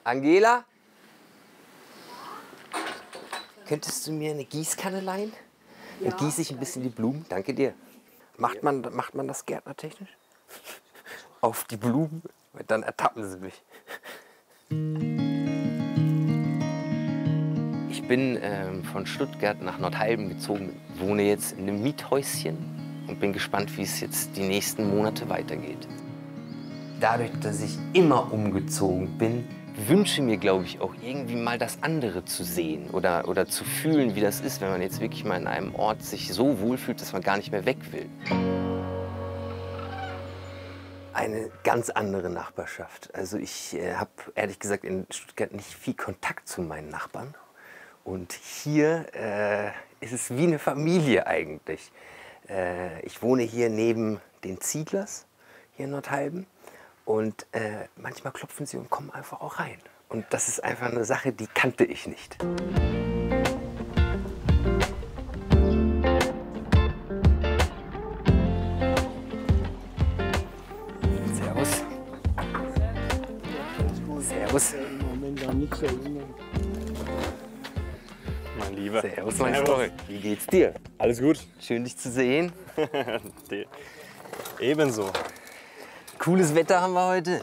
Angela? Könntest du mir eine Gießkanne leihen? Ja. Dann gieße ich ein bisschen die Blumen. Danke dir. Macht man das gärtnertechnisch? Auf die Blumen? Dann ertappen sie mich. Ich bin von Stuttgart nach Nordheilben gezogen. Wohne jetzt in einem Miethäuschen und bin gespannt, wie es jetzt die nächsten Monate weitergeht. Dadurch, dass ich immer umgezogen bin, wünsche mir, glaube ich, auch irgendwie mal das andere zu sehen oder zu fühlen, wie das ist, wenn man jetzt wirklich mal in einem Ort sich so wohlfühlt, dass man gar nicht mehr weg will. Eine ganz andere Nachbarschaft. Also ich habe ehrlich gesagt in Stuttgart nicht viel Kontakt zu meinen Nachbarn. Und hier ist es wie eine Familie eigentlich. Ich wohne hier neben den Zieglers, hier in Nordheilben. Und manchmal klopfen sie und kommen einfach auch rein. Und das ist einfach eine Sache, die kannte ich nicht. Servus. Servus. Mein Lieber. Servus, mein Freund. Wie geht's dir? Alles gut? Schön, dich zu sehen. Ebenso. Cooles Wetter haben wir heute.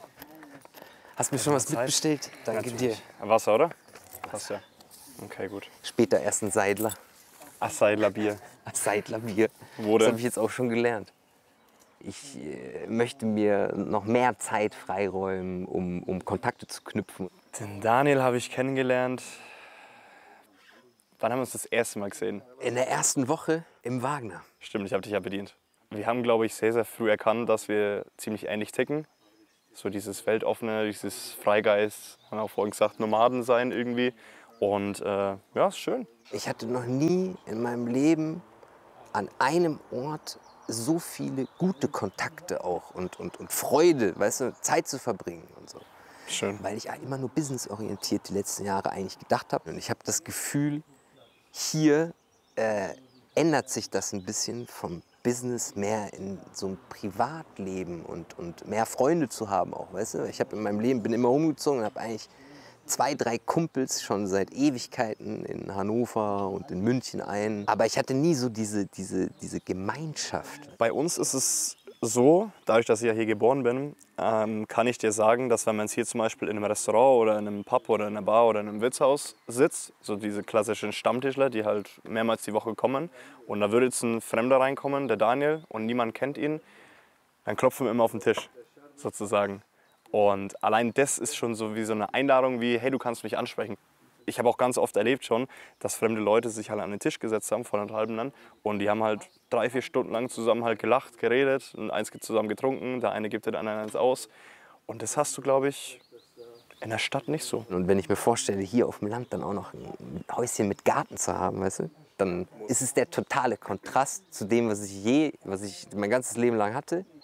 Hast mir schon was mitbestellt? Danke dir. Wasser, oder? Passt ja. Okay, gut. Später erst ein Seidler. Ach, Seidlerbier. Seidlerbier. Wo denn? Das habe ich jetzt auch schon gelernt. Ich möchte mir noch mehr Zeit freiräumen, um Kontakte zu knüpfen. Den Daniel habe ich kennengelernt. Wann haben wir uns das erste Mal gesehen? In der ersten Woche im Wagner. Stimmt, ich habe dich ja bedient. Wir haben, glaube ich, sehr, sehr früh erkannt, dass wir ziemlich ähnlich ticken. So dieses Weltoffene, dieses Freigeist, haben wir auch vorhin gesagt, Nomaden sein irgendwie. Und ja, ist schön. Ich hatte noch nie in meinem Leben an einem Ort so viele gute Kontakte auch und Freude, weißt du, Zeit zu verbringen und so. Schön. Weil ich immer nur businessorientiert die letzten Jahre eigentlich gedacht habe. Und ich habe das Gefühl, hier ändert sich das ein bisschen vom Business mehr in so ein Privatleben und mehr Freunde zu haben auch, weißt du? Ich habe in meinem Leben, bin immer umgezogen und habe eigentlich 2, 3 Kumpels schon seit Ewigkeiten in Hannover und in München ein. Aber ich hatte nie so diese Gemeinschaft. Bei uns ist es so, dadurch, dass ich ja hier geboren bin, kann ich dir sagen, dass wenn man jetzt hier zum Beispiel in einem Restaurant oder in einem Pub oder in einer Bar oder in einem Wirtshaus sitzt, so diese klassischen Stammtischler, die halt mehrmals die Woche kommen, und da würde jetzt ein Fremder reinkommen, der Daniel, und niemand kennt ihn, dann klopfen wir immer auf den Tisch, sozusagen. Und allein das ist schon so wie so eine Einladung wie, hey, du kannst mich ansprechen. Ich habe auch ganz oft erlebt schon, dass fremde Leute sich halt an den Tisch gesetzt haben, vor Nordheilben dann, und die haben halt 3, 4 Stunden lang zusammen halt gelacht, geredet und eins zusammen getrunken, der eine gibt den anderen eins aus. Und das hast du, glaube ich, in der Stadt nicht so. Und wenn ich mir vorstelle, hier auf dem Land dann auch noch ein Häuschen mit Garten zu haben, weißt du, dann ist es der totale Kontrast zu dem, was ich mein ganzes Leben lang hatte.